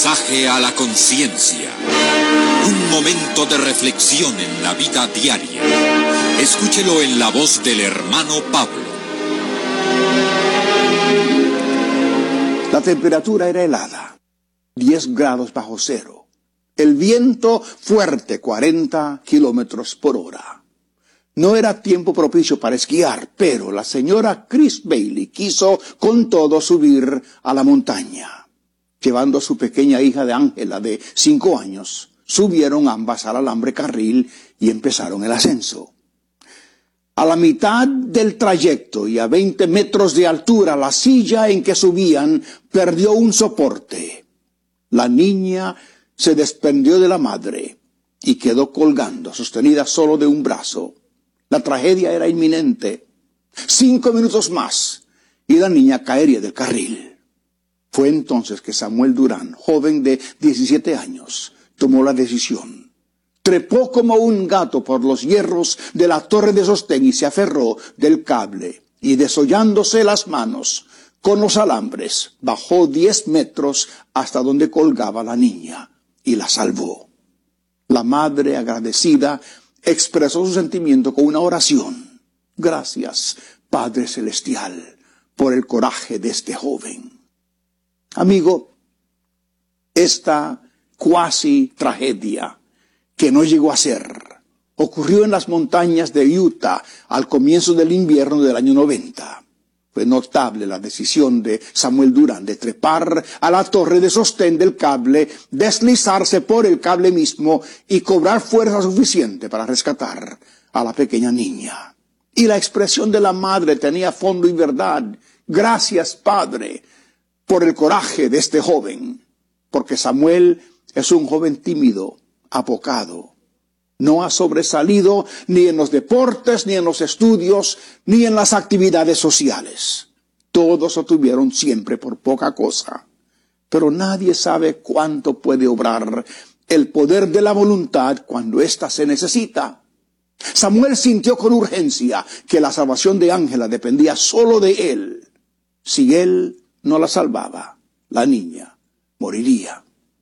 Mensaje a la conciencia. Un momento de reflexión en la vida diaria. Escúchelo en la voz del hermano Pablo. La temperatura era helada, 10 grados bajo cero. El viento fuerte, 40 kilómetros por hora. No era tiempo propicio para esquiar, pero la señora Chris Bailey quiso con todo subir a la montaña. Llevando a su pequeña hija de Ángela de 5 años, subieron ambas al alambre carril y empezaron el ascenso. A la mitad del trayecto y a 20 metros de altura, la silla en que subían perdió un soporte. La niña se desprendió de la madre y quedó colgando, sostenida solo de un brazo. La tragedia era inminente. 5 minutos más y la niña caería del carril. Fue entonces que Samuel Durán, joven de 17 años, tomó la decisión. Trepó como un gato por los hierros de la torre de sostén y se aferró del cable, y desollándose las manos con los alambres, bajó 10 metros hasta donde colgaba la niña y la salvó. La madre, agradecida, expresó su sentimiento con una oración. Gracias, Padre Celestial, por el coraje de este joven. Amigo, esta cuasi tragedia que no llegó a ser, ocurrió en las montañas de Utah al comienzo del invierno del año 90. Fue notable la decisión de Samuel Durán de trepar a la torre de sostén del cable, deslizarse por el cable mismo y cobrar fuerza suficiente para rescatar a la pequeña niña. Y la expresión de la madre tenía fondo y verdad. Gracias, Padre, por el coraje de este joven, porque Samuel es un joven tímido, apocado. No ha sobresalido ni en los deportes, ni en los estudios, ni en las actividades sociales. Todos lo tuvieron siempre por poca cosa. Pero nadie sabe cuánto puede obrar el poder de la voluntad cuando ésta se necesita. Samuel sintió con urgencia que la salvación de Ángela dependía solo de él. Si él no la salvaba, la niña moriría.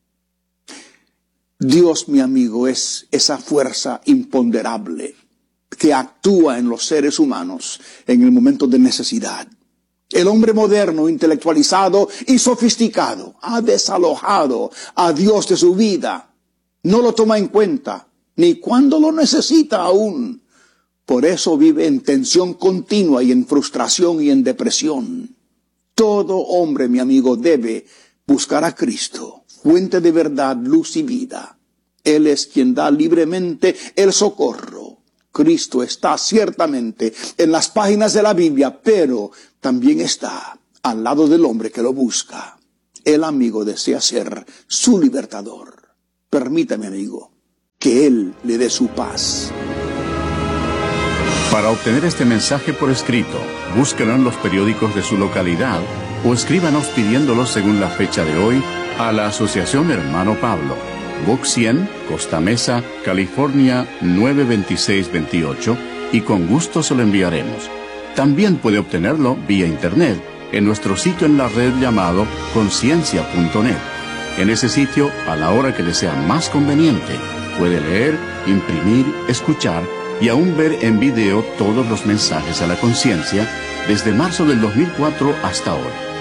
Dios, mi amigo, es esa fuerza imponderable que actúa en los seres humanos en el momento de necesidad. El hombre moderno, intelectualizado y sofisticado ha desalojado a Dios de su vida. No lo toma en cuenta, ni cuando lo necesita aún. Por eso vive en tensión continua y en frustración y en depresión. Todo hombre, mi amigo, debe buscar a Cristo, fuente de verdad, luz y vida. Él es quien da libremente el socorro. Cristo está ciertamente en las páginas de la Biblia, pero también está al lado del hombre que lo busca. El amigo desea ser su libertador. Permítame, amigo, que Él le dé su paz. Para obtener este mensaje por escrito, búsquelo en los periódicos de su localidad o escríbanos pidiéndolo según la fecha de hoy a la Asociación Hermano Pablo, Box 100, Costa Mesa, California 92628, y con gusto se lo enviaremos. También puede obtenerlo vía internet en nuestro sitio en la red llamado conciencia.net. En ese sitio, a la hora que le sea más conveniente, puede leer, imprimir, escuchar y aún ver en video todos los mensajes a la conciencia desde marzo del 2004 hasta ahora.